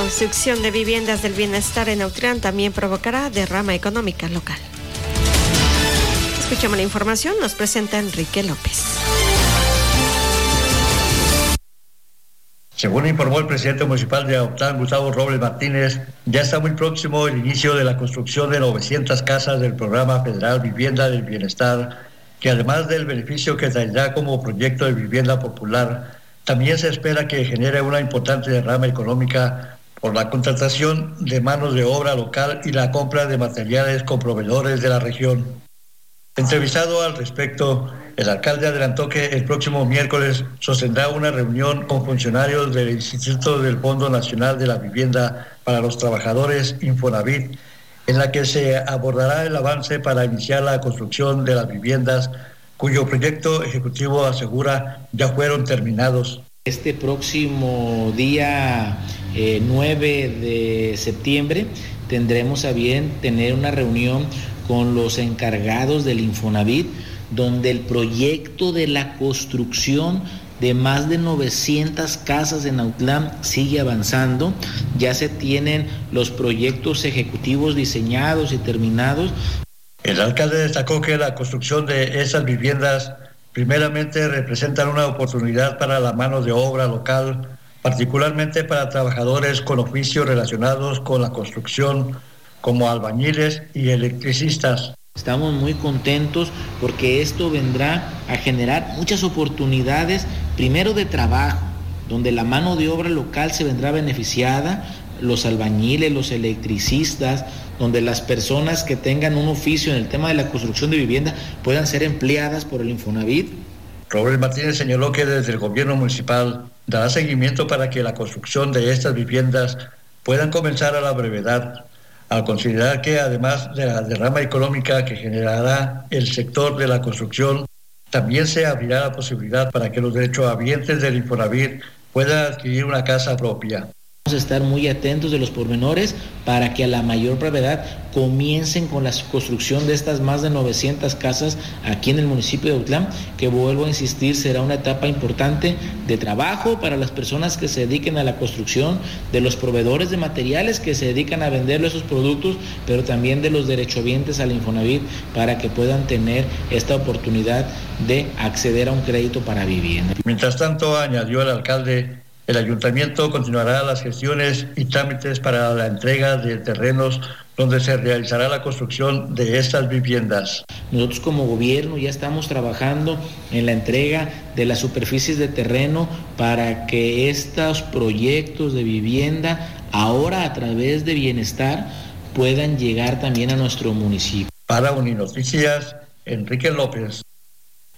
construcción de viviendas del bienestar en Autlán también provocará derrama económica local. Escuchamos la información, nos presenta Enrique López. Según informó el presidente municipal de Autlán, Gustavo Robles Martínez, ya está muy próximo el inicio de la construcción de 900 casas del programa federal Vivienda del Bienestar, que además del beneficio que traerá como proyecto de vivienda popular, también se espera que genere una importante derrama económica por la contratación de manos de obra local y la compra de materiales con proveedores de la región. Entrevistado al respecto, el alcalde adelantó que el próximo miércoles sostendrá una reunión con funcionarios del Instituto del Fondo Nacional de la Vivienda para los Trabajadores Infonavit, en la que se abordará el avance para iniciar la construcción de las viviendas cuyo proyecto ejecutivo asegura ya fueron terminados. Este próximo día 9 de septiembre tendremos a bien tener una reunión con los encargados del Infonavit, donde el proyecto de la construcción de más de 900 casas en Autlán sigue avanzando. Ya se tienen los proyectos ejecutivos diseñados y terminados. El alcalde destacó que la construcción de esas viviendas primeramente representan una oportunidad para la mano de obra local, particularmente para trabajadores con oficios relacionados con la construcción, como albañiles y electricistas. Estamos muy contentos porque esto vendrá a generar muchas oportunidades, primero de trabajo, donde la mano de obra local se vendrá beneficiada, los albañiles, los electricistas, donde las personas que tengan un oficio en el tema de la construcción de vivienda puedan ser empleadas por el Infonavit. Robles Martínez señaló que desde el gobierno municipal dará seguimiento para que la construcción de estas viviendas puedan comenzar a la brevedad, al considerar que además de la derrama económica que generará el sector de la construcción, también se abrirá la posibilidad para que los derechohabientes del Infonavit puedan adquirir una casa propia. Vamos a estar muy atentos de los pormenores para que a la mayor brevedad comiencen con la construcción de estas más de 900 casas aquí en el municipio de Autlán, que vuelvo a insistir, será una etapa importante de trabajo para las personas que se dediquen a la construcción, de los proveedores de materiales que se dedican a venderle esos productos, pero también de los derechohabientes al Infonavit para que puedan tener esta oportunidad de acceder a un crédito para vivienda. Mientras tanto, añadió el alcalde, el ayuntamiento continuará las gestiones y trámites para la entrega de terrenos donde se realizará la construcción de estas viviendas. Nosotros como gobierno ya estamos trabajando en la entrega de las superficies de terreno para que estos proyectos de vivienda, ahora a través de Bienestar, puedan llegar también a nuestro municipio. Para Uninoticias, Enrique López.